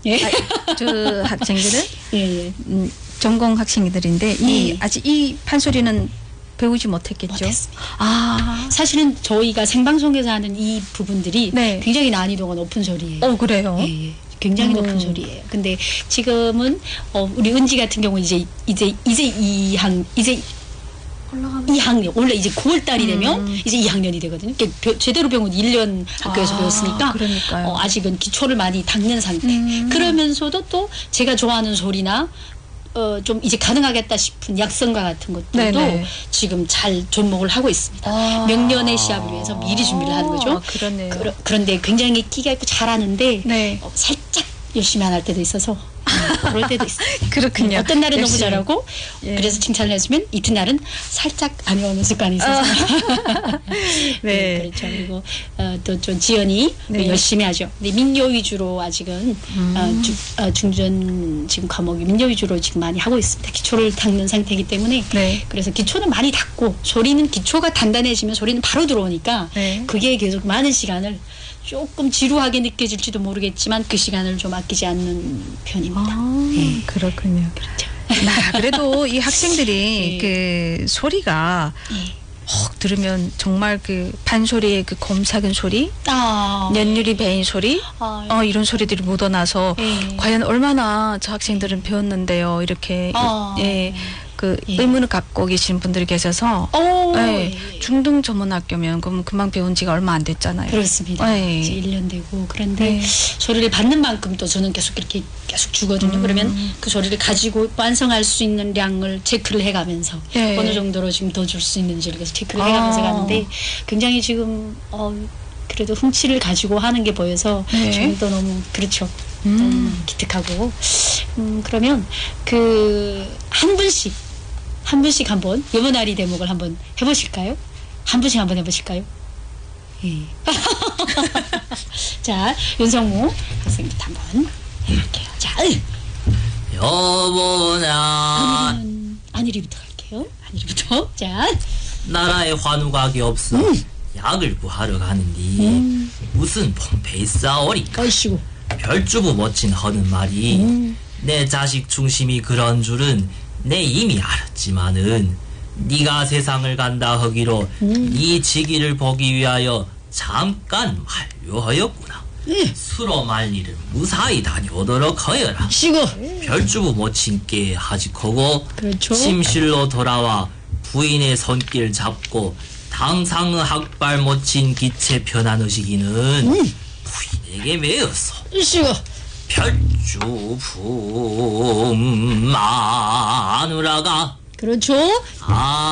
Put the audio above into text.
예. 저 학생들은 예, 예. 전공 학생들인데 예. 아직 이 판소리는 배우지 못했겠죠. 못했습니다. 아, 사실은 저희가 생방송에서 하는 이 부분들이 네. 굉장히 난이도가 높은 소리예요. 그래요? 예, 예. 굉장히 높은 소리예요. 근데 지금은 우리 은지 같은 경우는 이제 2학년 원래 이제 9월 달이 되면 이제 2학년이 되거든요. 제대로 배운 건 1년 학교에서 배웠으니까 그러니까요. 아직은 기초를 많이 닦는 상태. 그러면서도 또 제가 좋아하는 소리나 좀 이제 가능하겠다 싶은 약성과 같은 것들도 네네. 지금 잘 접목을 하고 있습니다. 아. 명년의 시합을 위해서 미리 준비를 하는 거죠. 그러네요. 그런데 굉장히 끼가 있고 잘하는데 네. 살짝 열심히 안 할 때도 있어서 그럴 때도 있어요. 그렇군요. 어떤 날은 너무 열심히. 잘하고 예. 그래서 칭찬을 해주면 이튿날은 살짝 안 해오는 습관이 있어서 네. 그렇죠. 그리고 또 좀 지연이 네. 열심히 하죠. 근데 민요 위주로 아직은 중전 지금 과목이 민요 위주로 지금 많이 하고 있습니다. 기초를 닦는 상태이기 때문에 네. 그래서 기초는 많이 닦고 소리는 기초가 단단해지면 소리는 바로 들어오니까 네. 그게 계속 많은 시간을 조금 지루하게 느껴질지도 모르겠지만 그 시간을 좀 아끼지 않는 편입니다. 네. 그렇군요. 그렇죠. 그래도 이 학생들이 예. 그 소리가 혹 들으면 정말 그 판소리의 그 곰삭은 소리, 연율이 배인 소리, 이런 소리들이 묻어나서 예. 과연 얼마나 저 학생들은 배웠는데요. 이렇게 의문을 갖고 계신 분들이 계셔서 네, 중등 전문학교면 그럼 금방 배운 지가 얼마 안 됐잖아요. 그렇습니다. 네. 이제 1년 되고 그런데 네. 소리를 받는 만큼 또 저는 계속 이렇게 계속 주거든요. 그러면 그 소리를 가지고 완성할 수 있는 량을 체크를 해가면서 네. 어느 정도로 지금 더 줄 수 있는지를 계속 체크를 해가면서 가는데 굉장히 지금 그래도 흥치를 가지고 하는 게 보여서 네. 지금 또 너무 그렇죠. 너무 기특하고 그러면 그 한 분씩 한번 여보나리 대목을 한번 해보실까요? 한 분씩 한번 해보실까요? 예. 자, 윤성무 학생부터 한번 해볼게요. 자, 여보나 안일이부터 갈게요. 안일이부터. 자, 나라에 환우각이 없어 약을 구하러 가는디 무슨 pom페이 싸오리까. 어이씨고. 별주부 멋진 허는 말이 내 자식 중심이 그런 줄은 내 이미 알았지만은 네가 세상을 간다 하기로 네 지기를 보기 위하여 잠깐 만류하였구나. 수로 말리를 무사히 다녀오도록 하여라. 쉬고. 별주부 모친께 하직하고 그렇죠. 침실로 돌아와 부인의 손길 잡고 당상의 학발 모친 기체 편안의식이는 부인에게 매었어. 쉬고. 별주부 마누라가 그렇죠.